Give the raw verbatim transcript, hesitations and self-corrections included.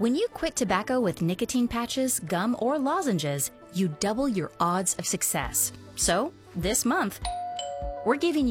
When you quit tobacco with nicotine patches, gum, or lozenges, you double your odds of success. So, this month, we're giving you